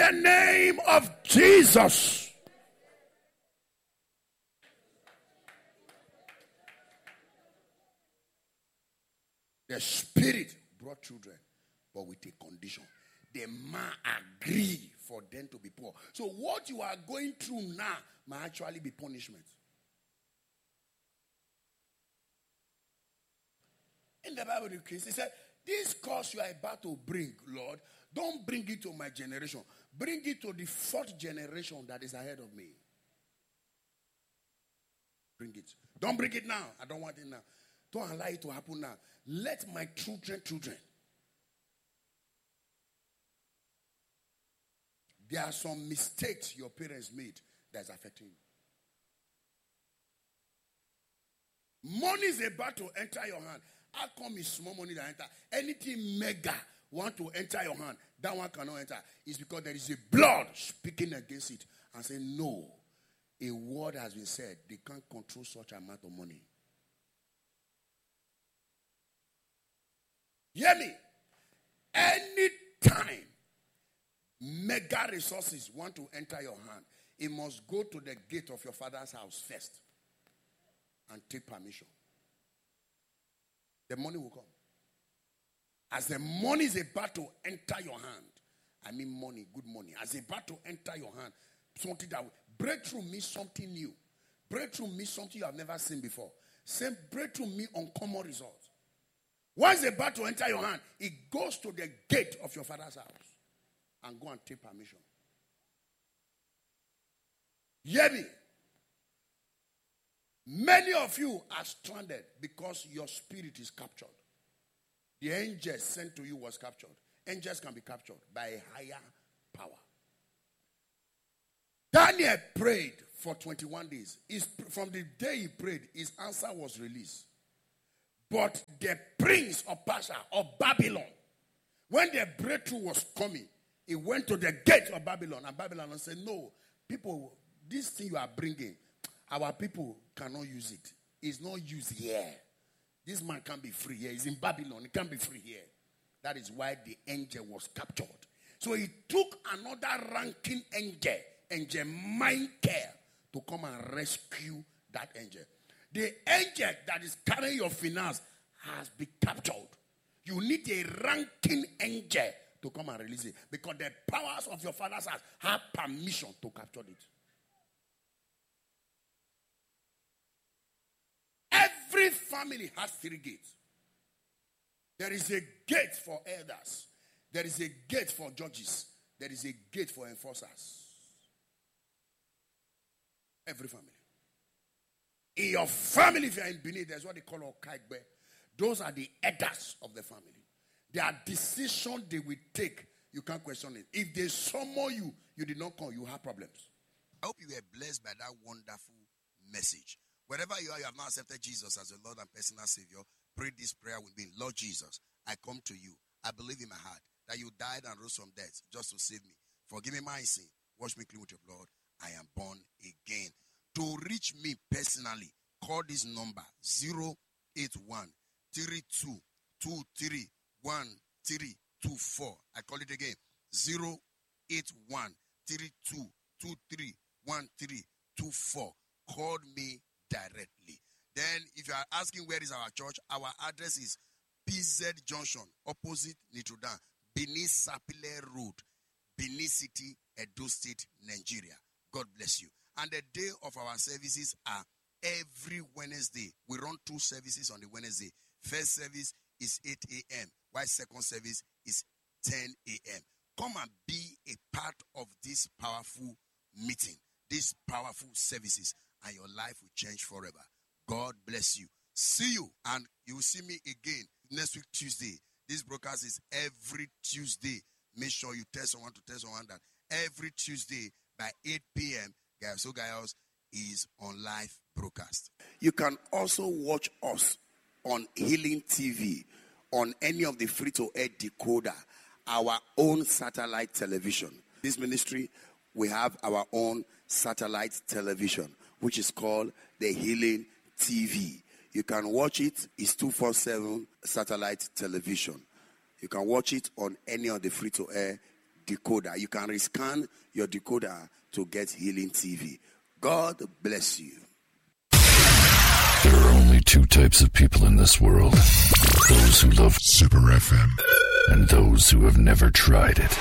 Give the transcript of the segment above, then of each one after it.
the name of Jesus. The Spirit brought children, but with a condition. The man agreed for them to be poor. So what you are going through now might actually be punishment. In the Bible, he said, this curse you are about to bring, Lord, don't bring it to my generation. Bring it to the fourth generation that is ahead of me. Bring it. Don't bring it now. I don't want it now. Don't allow it to happen now. Let my children. There are some mistakes your parents made that's affecting you. Money is about to enter your hand. How come it's small money that enter? Anything mega want to enter your hand, that one cannot enter. It's because there is a blood speaking against it and saying, no, a word has been said. They can't control such amount of money. Hear me? Anytime mega resources want to enter your hand, it must go to the gate of your father's house first and take permission. The money will come. As the money is about to enter your hand, I mean money, good money. As it's about to enter your hand, something that breakthrough means something new. Breakthrough means something you have never seen before. Same breakthrough means uncommon results. Once it's about to enter your hand, it goes to the gate of your father's house and go and take permission. Hear me. Many of you are stranded because your spirit is captured. The angel sent to you was captured. Angels can be captured by a higher power. Daniel prayed for 21 days. From the day he prayed, his answer was released. But the prince of Persia, of Babylon, when the breakthrough was coming, he went to the gate of Babylon. And Babylon said, no, people, this thing you are bringing, our people cannot use it. It's not used here. This man can't be free here. He's in Babylon. He can't be free here. That is why the angel was captured. So he took another ranking angel Michael, to come and rescue that angel. The angel that is carrying your finance has been captured. You need a ranking angel to come and release it. Because the powers of your father's house have permission to capture it. Every family has 3 gates. There is a gate for elders. There is a gate for judges. There is a gate for enforcers. Every family. In your family, if you are in Benin, there's what they call Okaigbe. Those are the elders of the family. Their decision they will take, you can't question it. If they summon you, you did not come, you have problems. I hope you were blessed by that wonderful message. Wherever you are, you have now accepted Jesus as your Lord and personal Savior. Pray this prayer with me. Lord Jesus, I come to you. I believe in my heart that you died and rose from death just to save me. Forgive me my sin. Wash me clean with your blood. I am born again. To reach me personally, call this number 081 32 23 1324. I call it again 081 32 23 1324. Call me directly. Then if you are asking where is our church, our address is PZ Junction, opposite Notre Dame, Benin Sapile Road, Benin City, Edo State, Nigeria. God bless you. And the day of our services are every Wednesday. We run 2 services on the Wednesday. First service is 8 a.m., while second service is 10 a.m. Come and be a part of this powerful meeting, these powerful services, and your life will change forever. God bless you. See you, and you will see me again next week, Tuesday. This broadcast is every Tuesday. Make sure you tell someone that every Tuesday by 8 p.m., Gaioso Gaios is on live broadcast. You can also watch us on Healing TV, on any of the free-to-air decoder, our own satellite television. This ministry, we have our own satellite television, which is called the Healing TV. You can watch it. It's 247 satellite television. You can watch it on any of the free-to-air decoder. You can rescan your decoder to get Healing TV. God bless you. There are only two types of people in this world. Those who love Super FM and those who have never tried it.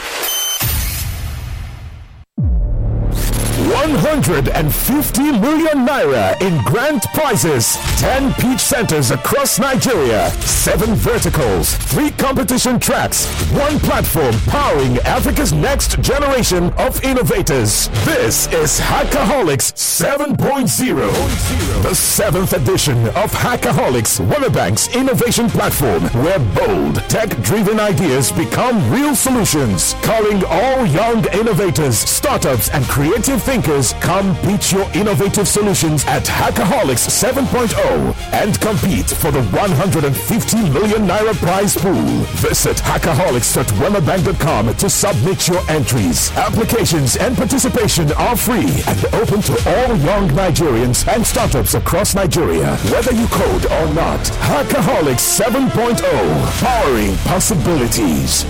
150 million naira in grand prizes, 10 pitch centers across Nigeria, 7 verticals, 3 competition tracks, 1 platform powering Africa's next generation of innovators. This is Hackaholics 7.0, the 7th edition of Hackaholics, Wemabank's innovation platform, where bold, tech-driven ideas become real solutions. Calling all young innovators, startups, and creative thinkers, come pitch your innovative solutions at Hackaholics 7.0 and compete for the 150 million naira prize pool. Visit hackaholics.wemabank.com to submit your entries. Applications and participation are free and open to all young Nigerians and startups across Nigeria, whether you code or not. Hackaholics 7.0, powering possibilities.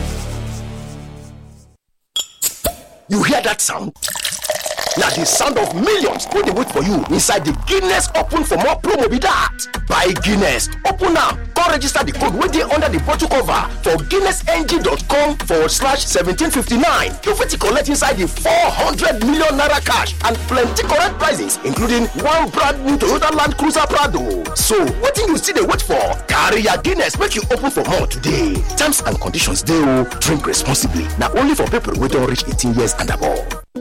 You hear that sound? Now the sound of millions wey dey wait for you inside the Guinness Open for More promo be that. Buy Guinness, open now, go register the code wey dey under the bottle cover for guinnessng.com/1759. You fit collect inside the 400 million naira cash and plenty correct prizes, including one brand new Toyota Land Cruiser Prado. So wetin you still dey wait for? Carry your Guinness make you open for more today. Terms and conditions dey o. Drink responsibly. Na only for people wey don reach 18 years and above.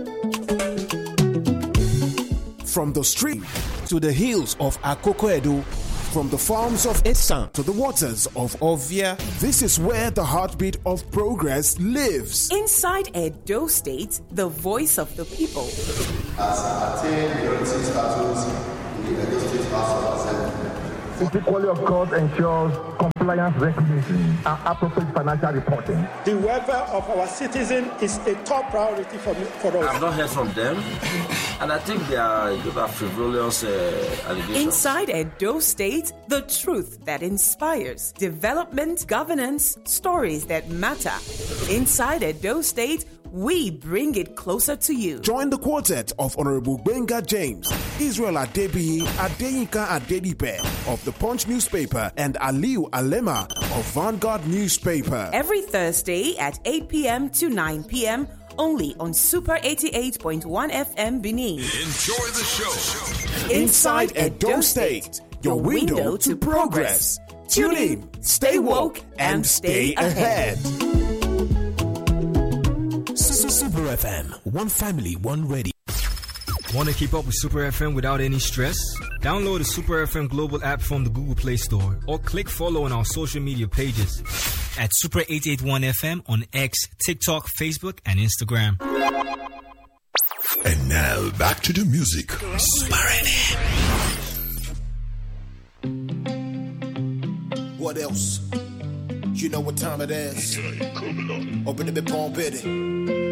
From the stream to the hills of Akoko Edo, from the farms of Esan to the waters of Ovia, this is where the heartbeat of progress lives. Inside Edo State, the voice of the people. As attained majority status in the Edo State House of Assembly. The equality of course ensures compliance recognition and appropriate financial reporting. The welfare of our citizens is a top priority for us. I've not heard from them, and I think they are frivolous allegations. Inside Edo State, the truth that inspires. Development, governance, stories that matter. Inside Edo State, we bring it closer to you. Join the quartet of Honorable Benga James, Israel Adebiyi, Adeyinka Adedipe of the Punch newspaper, and Aliu Alema of Vanguard newspaper. Every Thursday at 8 p.m. to 9 p.m. only on Super 88.1 FM Benin. Enjoy the show. Inside Edo State, your window to progress. Tune in, stay woke, and stay ahead. Super FM, one family, one radio. Want to keep up with Super FM without any stress? Download the Super FM Global app from the Google Play Store or click follow on our social media pages at Super 881 FM on X, TikTok, Facebook, and Instagram. And now back to the music. Super FM. What else? You know what time it is. Open the bit, Palm Bitty.